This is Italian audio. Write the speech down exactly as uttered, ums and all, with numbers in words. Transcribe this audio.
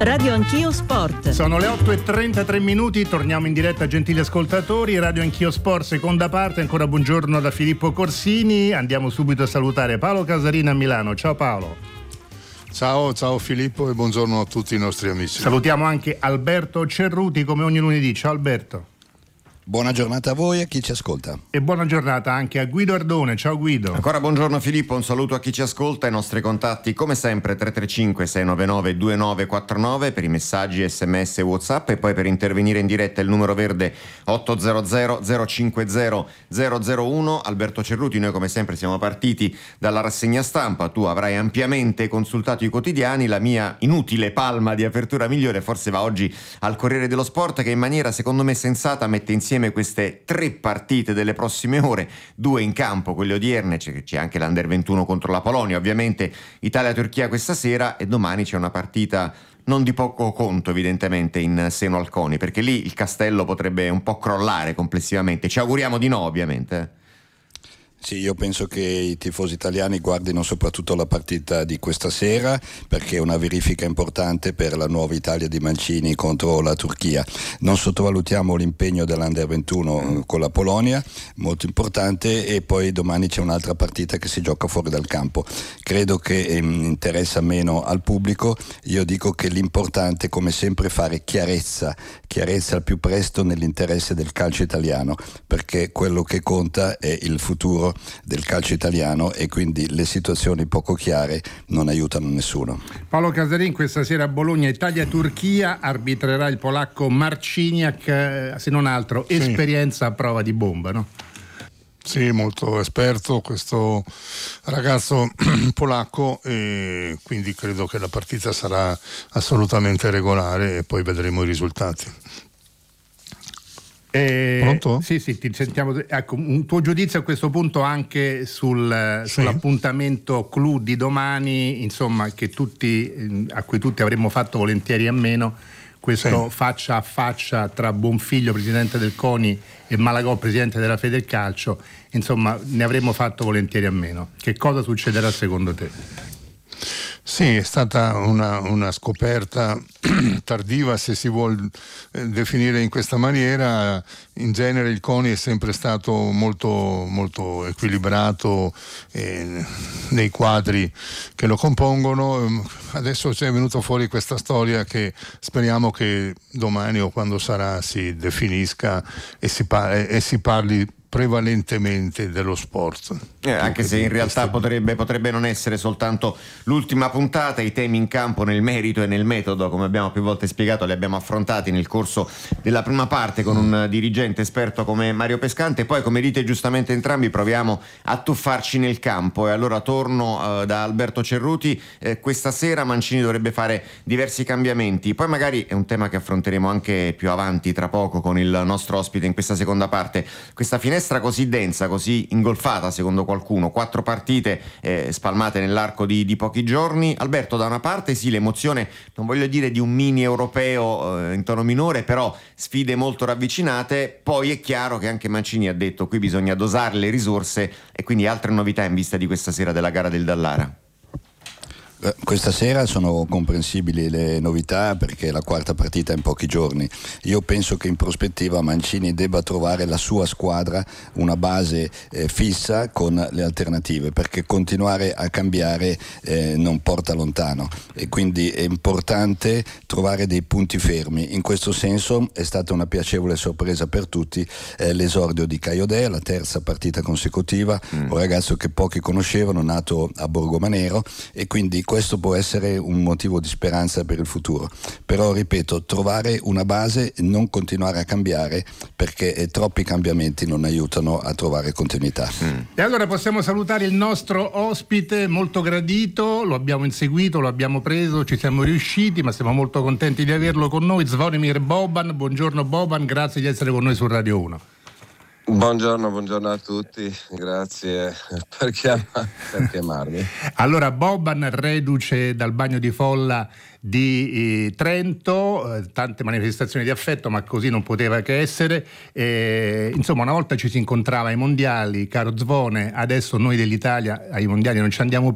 Radio Anch'io Sport. Sono le otto e trentatré minuti, torniamo in diretta, gentili ascoltatori. Radio Anch'io Sport, seconda parte. Ancora buongiorno da Filippo Corsini. Andiamo subito a salutare Paolo Casarini a Milano. Ciao Paolo. Ciao, ciao Filippo e buongiorno a tutti i nostri amici. Salutiamo anche Alberto Cerruti come ogni lunedì. Ciao Alberto. Buona giornata a voi e a chi ci ascolta. E buona giornata anche a Guido Ardone. Ciao Guido. Ancora buongiorno Filippo, un saluto a chi ci ascolta. I nostri contatti come sempre tre tre cinque sei nove nove due nove quattro nove per i messaggi, sms e whatsapp, e poi per intervenire in diretta il numero verde otto zero zero zero cinque zero zero zero uno. Alberto Cerruti, noi come sempre siamo partiti dalla rassegna stampa, tu avrai ampiamente consultato i quotidiani, la mia inutile palma di apertura migliore forse va oggi al Corriere dello Sport, che in maniera secondo me sensata mette insieme queste tre partite delle prossime ore, due in campo, quelle odierne, c'è, c'è anche l'Under ventuno contro la Polonia, ovviamente Italia-Turchia questa sera, e domani c'è una partita non di poco conto evidentemente in seno al CONI, perché lì il castello potrebbe un po' crollare complessivamente, ci auguriamo di no ovviamente. Sì, io penso che i tifosi italiani guardino soprattutto la partita di questa sera, perché è una verifica importante per la nuova Italia di Mancini contro la Turchia. Non sottovalutiamo l'impegno dell'Under ventuno con la Polonia, molto importante, e poi domani c'è un'altra partita che si gioca fuori dal campo. Credo che eh, interessa meno al pubblico. Io dico che l'importante, come sempre, è fare chiarezza, chiarezza al più presto nell'interesse del calcio italiano, perché quello che conta è il futuro del calcio italiano, e quindi le situazioni poco chiare non aiutano nessuno. Paolo Casarin, questa sera a Bologna Italia-Turchia, arbitrerà il polacco Marciniak, se non altro sì. Esperienza a prova di bomba, no? Sì, molto esperto questo ragazzo polacco, e quindi credo che la partita sarà assolutamente regolare e poi vedremo i risultati. Eh, Pronto? Sì, sì, ti sentiamo. Ecco, un tuo giudizio a questo punto anche sul, sì. sull'appuntamento clou di domani, insomma, che tutti, a cui tutti avremmo fatto volentieri a meno, questo sì. faccia a faccia tra Bonfiglio, presidente del CONI, e Malagò, presidente della Federcalcio, insomma, ne avremmo fatto volentieri a meno. Che cosa succederà secondo te? Sì, è stata una, una scoperta tardiva, se si vuol definire in questa maniera. In genere il CONI è sempre stato molto, molto equilibrato eh, nei quadri che lo compongono. Adesso c'è venuta fuori questa storia che speriamo che domani o quando sarà si definisca e si, par- e si parli prevalentemente dello sport. Eh, anche se in realtà potrebbe, potrebbe non essere soltanto l'ultima puntata, i temi in campo nel merito e nel metodo, come abbiamo più volte spiegato, li abbiamo affrontati nel corso della prima parte con un dirigente esperto come Mario Pescante. Poi, come dite giustamente entrambi, proviamo a tuffarci nel campo, e allora torno uh, da Alberto Cerruti. Eh, questa sera Mancini dovrebbe fare diversi cambiamenti, poi magari è un tema che affronteremo anche più avanti tra poco con il nostro ospite in questa seconda parte. Questa finestra così densa, così ingolfata secondo qualcuno, quattro partite eh, spalmate nell'arco di, di pochi giorni. Alberto, da una parte sì, l'emozione, non voglio dire di un mini europeo eh, in tono minore, però sfide molto ravvicinate. Poi è chiaro che anche Mancini ha detto qui bisogna dosare le risorse, e quindi altre novità in vista di questa sera della gara del Dallara. Questa sera sono comprensibili le novità, perché è la quarta partita in pochi giorni. Io penso che in prospettiva Mancini debba trovare la sua squadra, una base eh, fissa con le alternative, perché continuare a cambiare eh, non porta lontano, e quindi è importante trovare dei punti fermi. In questo senso è stata una piacevole sorpresa per tutti eh, l'esordio di Caio Dea, la terza partita consecutiva, mm. un ragazzo che pochi conoscevano, nato a Borgomanero, e quindi questo può essere un motivo di speranza per il futuro. Però ripeto, trovare una base e non continuare a cambiare, perché eh, troppi cambiamenti non aiutano a trovare continuità. Mm. E allora possiamo salutare il nostro ospite molto gradito, lo abbiamo inseguito, lo abbiamo preso, ci siamo riusciti, ma siamo molto contenti di averlo con noi, Zvonimir Boban. Buongiorno Boban, grazie di essere con noi su Radio uno. Buongiorno, buongiorno a tutti, grazie per, chiam- per chiamarmi. Allora, Boban, reduce dal bagno di folla di eh, Trento, eh, tante manifestazioni di affetto, ma così non poteva che essere. Eh, insomma, una volta ci si incontrava ai mondiali, caro Zvone, adesso noi dell'Italia ai mondiali non ci andiamo